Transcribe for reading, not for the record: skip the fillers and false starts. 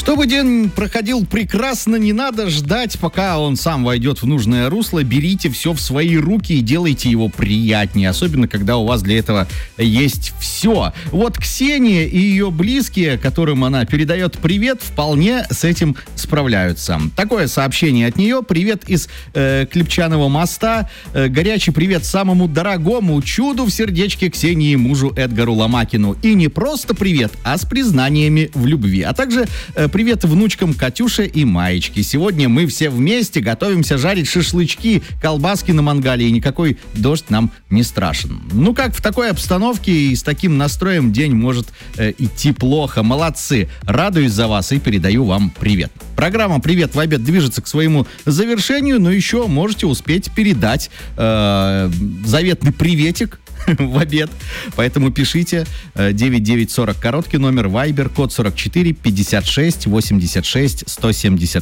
Чтобы день проходил прекрасно, не надо ждать, пока он сам войдет в нужное русло. Берите все в свои руки и делайте его приятнее, особенно когда у вас для этого есть все. Вот Ксения и ее близкие, которым она передает привет, вполне с этим справляются. Такое сообщение от нее. Привет из Клепчаного моста. Горячий привет самому дорогому чуду в сердечке Ксении и мужу Эдгару Ломакину. И не просто привет, а с признаниями в любви. А также привет внучкам Катюше и Маечке. Сегодня мы все вместе готовимся жарить шашлычки, колбаски на мангале, и никакой дождь нам не страшен. Ну как в такой обстановке и с таким настроем день может идти плохо. Молодцы. Радуюсь за вас и передаю вам привет. Программа «Привет в обед» движется к своему завершению, но еще можете успеть передать заветный приветик в обед. Поэтому пишите 9940, короткий номер, Viber, код 44 56 86 170.